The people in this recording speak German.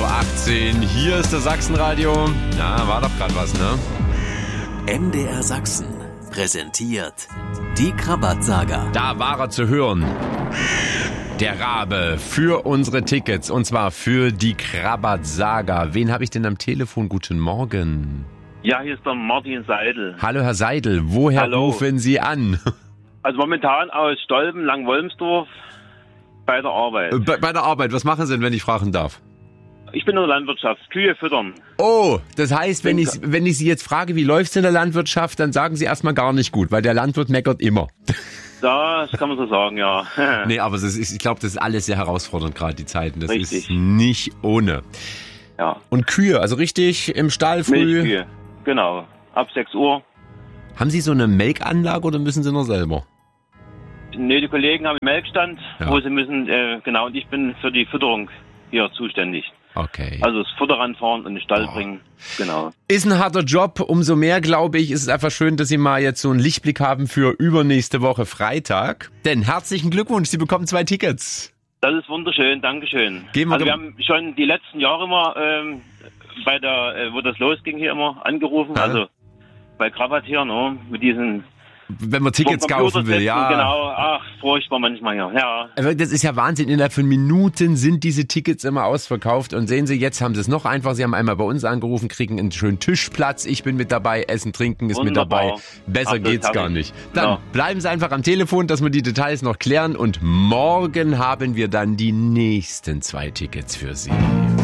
8:18 Uhr. Hier ist das Sachsenradio. Na, war doch gerade was, ne? MDR Sachsen präsentiert die Krabat-Saga. Da war er zu hören. Der Rabe für unsere Tickets. Und zwar für die Krabat-Saga. Wen habe ich denn am Telefon? Guten Morgen. Ja, hier ist der Martin Seidel. Hallo, Herr Seidel. Woher Hallo. rufen Sie an? Also momentan aus Stolpen, Langwolmsdorf, bei der Arbeit. Bei der Arbeit. Was machen Sie denn, wenn ich fragen darf? Ich bin in der Landwirtschaft, Kühe füttern. Oh, das heißt, wenn ich Sie jetzt frage, wie läuft's in der Landwirtschaft, dann sagen Sie erstmal gar nicht gut, weil der Landwirt meckert immer. Das kann man so sagen, ja. Nee, aber ich glaube, das ist alles sehr herausfordernd, gerade die Zeiten. Das Richtig. ist nicht ohne. Ja. Und Kühe, also richtig im Stall früh. Milchkühe, genau. Ab 6 Uhr. Haben Sie so eine Melkanlage oder müssen Sie noch selber? Nee, die Kollegen haben einen Melkstand, Ja. wo sie müssen, genau, und ich bin für die Fütterung hier zuständig. Okay. Also das Futter ranfahren und in den Stall bringen, genau. Ist ein harter Job. Umso mehr, glaube ich, ist es einfach schön, dass Sie mal jetzt so einen Lichtblick haben für übernächste Woche Freitag. Denn herzlichen Glückwunsch, Sie bekommen 2 Tickets. Das ist wunderschön, Dankeschön. Gehen wir Also wir haben schon die letzten Jahre immer bei der, wo das losging, hier immer angerufen, Ja. also bei Krabat hier, ne, mit diesen Wenn man Tickets vom kaufen will, Computer ja. sitzen, Genau, ach, furchtbar manchmal, ja. Aber das ist ja Wahnsinn. Innerhalb von Minuten sind diese Tickets immer ausverkauft. Und sehen Sie, jetzt haben Sie es noch einfach. Sie haben einmal bei uns angerufen, kriegen einen schönen Tischplatz. Ich bin mit dabei, Essen, Trinken ist Wunderbar. mit dabei. Besser Ach, das geht's hab gar ich. nicht. Dann Ja. bleiben Sie einfach am Telefon, dass wir die Details noch klären. Und morgen haben wir dann die nächsten 2 Tickets für Sie.